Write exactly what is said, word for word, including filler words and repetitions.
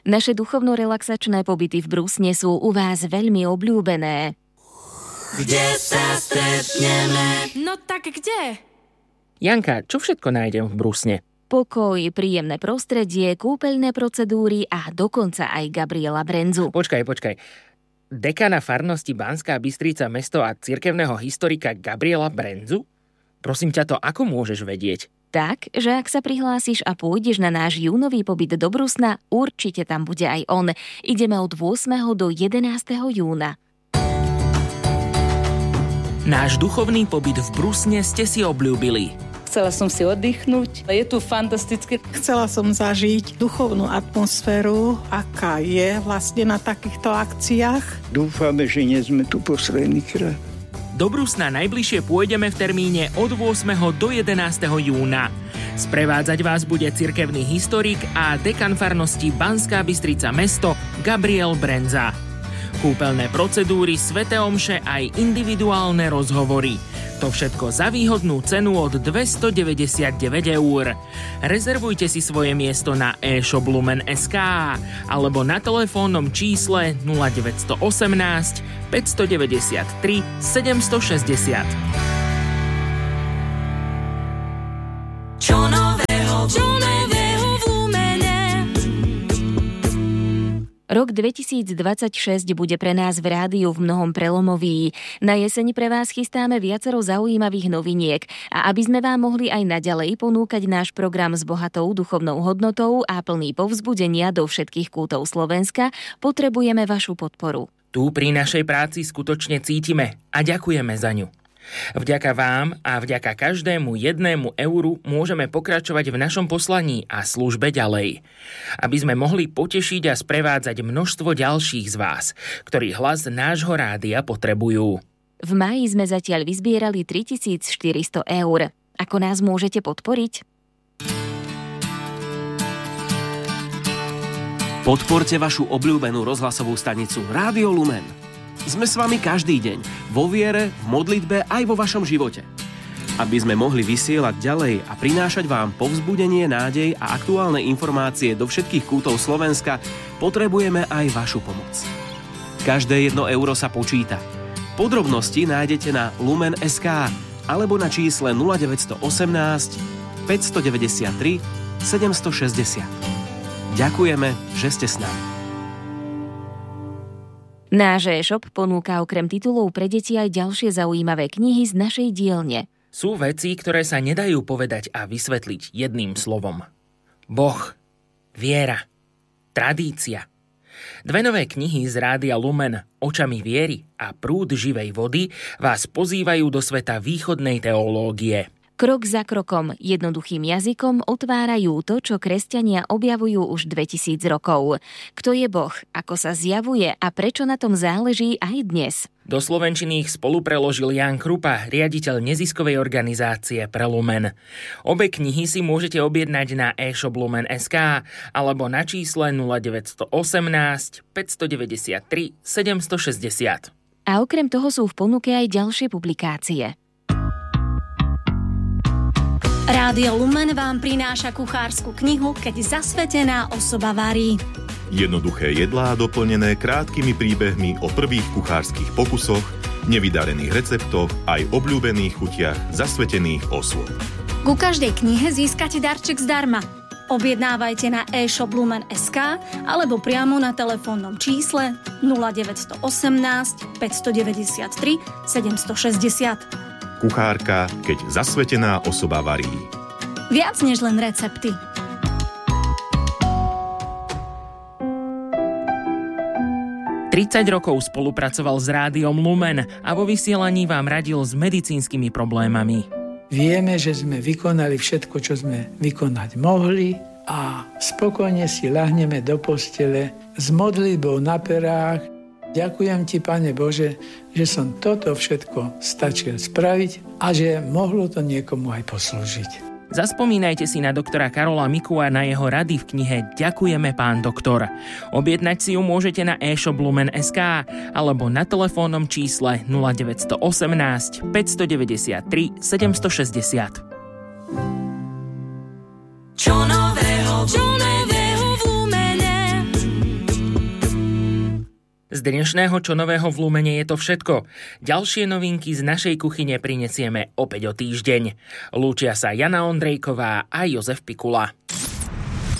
Naše duchovno-relaxačné pobyty v Brusne sú u vás veľmi obľúbené. Kde sa stretneme? No tak kde? Janka, čo všetko nájdem v Brusne? Pokoj, príjemné prostredie, kúpeľné procedúry a dokonca aj Gabriela Brenzu. Počkaj, počkaj. Dekana farnosti Banská Bystrica mesto a cirkevného historika Gabriela Brenzu? Prosím ťa, to ako môžeš vedieť? Tak, že ak sa prihlásiš a pôjdeš na náš júnový pobyt do Brusna, určite tam bude aj on. Ideme od ôsmeho do jedenásteho júna. Náš duchovný pobyt v Brusne ste si obľúbili. Chcela som si oddychnúť. Je tu fantastické. Chcela som zažiť duchovnú atmosféru, aká je vlastne na takýchto akciách. Dúfame, že nie sme tu posledný krát. Do Brusna najbližšie pôjdeme v termíne od ôsmeho do jedenásteho júna. Sprevádzať vás bude cirkevný historik a dekan farnosti Banská Bystrica mesto Gabriel Brenza. Kúpeľné procedúry, sväté omše aj individuálne rozhovory. To všetko za výhodnú cenu od dvestodeväťdesiatdeväť eur. Rezervujte si svoje miesto na e-shop lumen bodka es ká alebo na telefónnom čísle nula deväť jedna osem päť deväť tri sedem šesť nula. Čo nového, čo nového v Lumene? Rok dvetisícdvadsaťšesť bude pre nás v rádiu v mnohom prelomový. Na jeseň pre vás chystáme viacero zaujímavých noviniek a aby sme vám mohli aj naďalej ponúkať náš program s bohatou duchovnou hodnotou a plný povzbudenia do všetkých kútov Slovenska, potrebujeme vašu podporu. Tu pri našej práci skutočne cítime a ďakujeme za ňu. Vďaka vám a vďaka každému jednému euru môžeme pokračovať v našom poslaní a službe ďalej. Aby sme mohli potešiť a sprevádzať množstvo ďalších z vás, ktorí hlas nášho rádia potrebujú. V máji sme zatiaľ vyzbierali tritisícštyristo eur. Ako nás môžete podporiť? Podporte vašu obľúbenú rozhlasovú stanicu Rádio Lumen. Sme s vami každý deň, vo viere, v modlitbe aj vo vašom živote. Aby sme mohli vysielať ďalej a prinášať vám povzbudenie, nádej a aktuálne informácie do všetkých kútov Slovenska, potrebujeme aj vašu pomoc. Každé jedno euro sa počíta. Podrobnosti nájdete na lumen bodka es ká alebo na čísle nula deväť jedna osem päť deväť tri sedem šesť nula. Ďakujeme, že ste s nami. Náš e-shop ponúka okrem titulov pre deti aj ďalšie zaujímavé knihy z našej dielne. Sú veci, ktoré sa nedajú povedať a vysvetliť jedným slovom. Boh, viera, tradícia. Dve nové knihy z Rádia Lumen, Očami viery a Prúd živej vody vás pozývajú do sveta východnej teológie. Krok za krokom, jednoduchým jazykom otvárajú to, čo kresťania objavujú už dvetisíc rokov. Kto je Boh, ako sa zjavuje a prečo na tom záleží aj dnes. Do slovenčiny ich spolupreložil Ján Krupa, riaditeľ neziskovej organizácie Pre Lumen. Obe knihy si môžete objednať na e-shop lumen bodka es ká alebo na čísle nula deväť jedna osem päť deväť tri sedem šesť nula. A okrem toho sú v ponuke aj ďalšie publikácie. Rádio Lumen vám prináša kuchársku knihu Keď zasvetená osoba varí. Jednoduché jedlá doplnené krátkými príbehmi o prvých kuchárskych pokusoch, nevydarených receptoch aj obľúbených chutiach zasvetených osôb. Ku každej knihe získate darček zdarma. Objednávajte na e-shop lumen bodka es ká alebo priamo na telefónnom čísle nula deväť jedna osem päť deväť tri sedem šesť nula. Kuchárka, keď zasvetená osoba varí. Viac než len recepty. tridsať rokov spolupracoval s Rádiom Lumen a vo vysielaní vám radil s medicínskymi problémami. Vieme, že sme vykonali všetko, čo sme vykonať mohli a spokojne si ľahneme do postele s modlitbou na perách. Ďakujem ti, Pane Bože, že som toto všetko stačil spraviť a že mohlo to niekomu aj poslúžiť. Zaspomínajte si na doktora Karola Miku a na jeho rady v knihe Ďakujeme, pán doktor. Objednať si ju môžete na e-shop lumen bodka es ká alebo na telefónnom čísle nula deväť jedna osem päť deväť tri sedem šesť nula. Čo nového, čo nového v Lumene? Z dnešného Čo nového v Lumene je to všetko. Ďalšie novinky z našej kuchyne prinesieme opäť o týždeň. Lúčia sa Jana Ondrejková a Jozef Pikula.